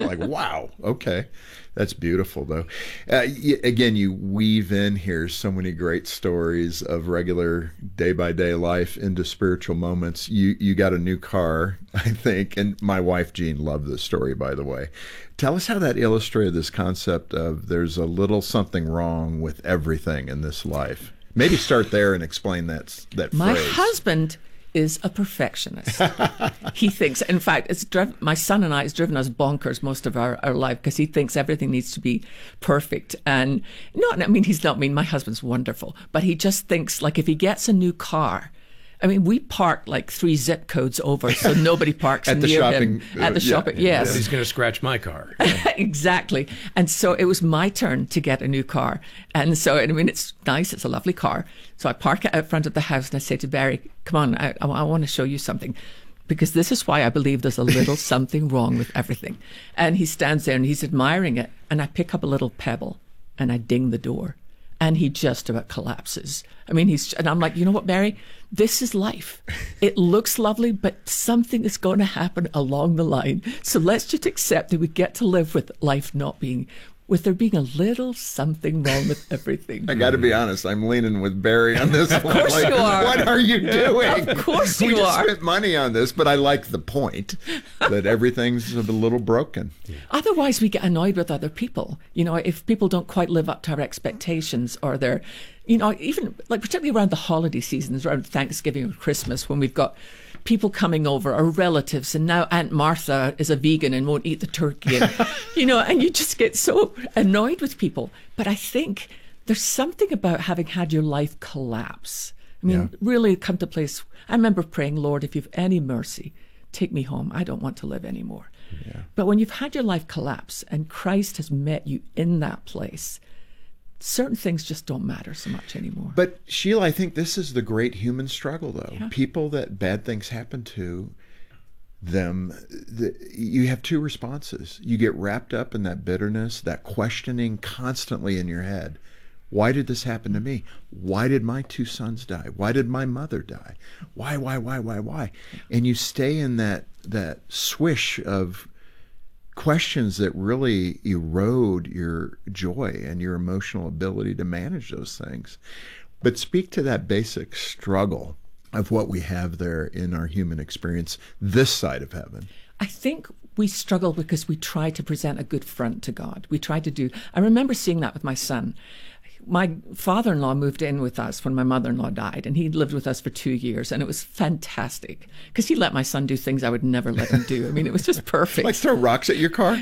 like, wow, okay. That's beautiful, though. Again, you weave in here so many great stories of regular day-by-day life into spiritual moments. You got a new car, I think, and my wife, Jean, loved this story, by the way. Tell us how that illustrated this concept of there's a little something wrong with everything in this life. Maybe start there and explain that My phrase. husband is a perfectionist. He thinks, in fact, my son and I, it's driven us bonkers most of our life because he thinks everything needs to be perfect. And he's not mean, my husband's wonderful, but he just thinks like if he gets a new car, I mean, we park like 3 zip codes over, so nobody parks near him at the shopping. Yes, he's going to scratch my car. Exactly. And so it was my turn to get a new car, and so I mean, it's nice. It's a lovely car. So I park it out front of the house, and I say to Barry, "Come on, I want to show you something." Because this is why I believe there's a little something wrong with everything. And he stands there and he's admiring it, and I pick up a little pebble and I ding the door. And he just about collapses. I mean, and I'm like, you know what, Barry? This is life. It looks lovely, but something is going to happen along the line. So let's just accept that we get to live with life with there being a little something wrong with everything. I got to be honest, I'm leaning with Barry on this one. Of course you are. What are you doing? Of course you we just are. spent money on this, but I like the point that everything's a little broken. Otherwise, we get annoyed with other people. You know, if people don't quite live up to our expectations, or they're, even like particularly around the holiday seasons, around Thanksgiving or Christmas, when we've got people coming over, or relatives, and now Aunt Martha is a vegan and won't eat the turkey, and, and you just get so annoyed with people. But I think there's something about having had your life collapse. I mean, really come to a place. I remember praying, Lord, if you've any mercy, take me home. I don't want to live anymore. Yeah. But when you've had your life collapse and Christ has met you in that place, certain things just don't matter so much anymore. But Sheila, I think this is the great human struggle, though. Yeah. People that bad things happen to them, you have 2 responses. You get wrapped up in that bitterness, that questioning constantly in your head. Why did this happen to me? Why did my 2 sons die? Why did my mother die? Why? And you stay in that swish of questions that really erode your joy and your emotional ability to manage those things. But speak to that basic struggle of what we have there in our human experience this side of heaven. I think we struggle because we try to present a good front to God. I remember seeing that with my son. My father-in-law moved in with us when my mother-in-law died, and he lived with us for 2 years, and it was fantastic because he let my son do things I would never let him do. I mean, it was just perfect. Like throw rocks at your car?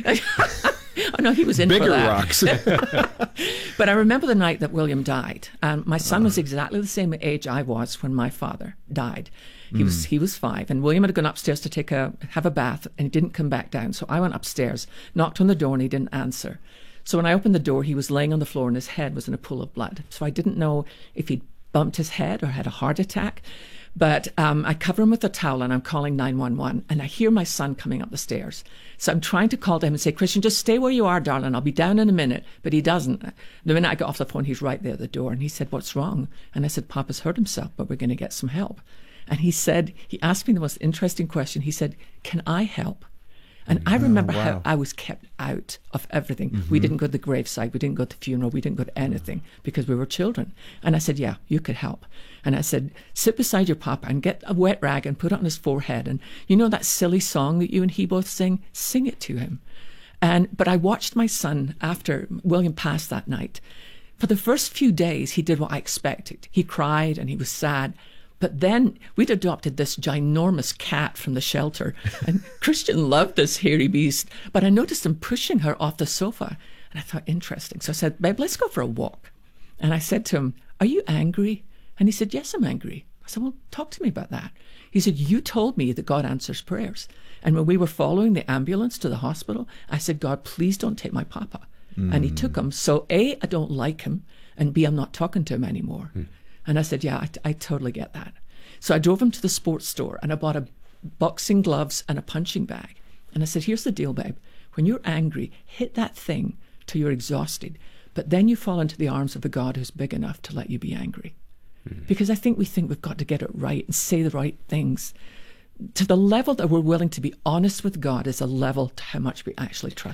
Oh, no, he was in bigger for that. Rocks. But I remember the night that William died, and my son was exactly the same age I was when my father died. He was 5, and William had gone upstairs to have a bath, and he didn't come back down. So I went upstairs, knocked on the door, and he didn't answer. So when I opened the door, he was laying on the floor and his head was in a pool of blood. So I didn't know if he'd bumped his head or had a heart attack. But I cover him with a towel and I'm calling 911. And I hear my son coming up the stairs. So I'm trying to call to him and say, Christian, just stay where you are, darling. I'll be down in a minute. But he doesn't. The minute I got off the phone, he's right there at the door. And he said, what's wrong? And I said, Papa's hurt himself, but we're going to get some help. And he asked me the most interesting question. He said, can I help? And I remember how I was kept out of everything. Mm-hmm. We didn't go to the graveside. We didn't go to the funeral. We didn't go to anything because we were children. And I said, yeah, you could help. And I said, sit beside your papa and get a wet rag and put it on his forehead. And you know that silly song that you and he both sing? Sing it to him. But I watched my son after William passed that night. For the first few days, he did what I expected. He cried and he was sad. But then we'd adopted this ginormous cat from the shelter, and Christian loved this hairy beast, but I noticed him pushing her off the sofa, and I thought, interesting. So I said, babe, let's go for a walk. And I said to him, are you angry? And he said, yes, I'm angry. I said, well, talk to me about that. He said, you told me that God answers prayers. And when we were following the ambulance to the hospital, I said, God, please don't take my papa. And he took him. So A, I don't like him, and B, I'm not talking to him anymore. And I said, yeah, I totally get that. So I drove him to the sports store and I bought a boxing gloves and a punching bag. And I said, here's the deal, babe. When you're angry, hit that thing till you're exhausted. But then you fall into the arms of a God who's big enough to let you be angry. Because I think we've got to get it right and say the right things. To the level that we're willing to be honest with God is a level to how much we actually trust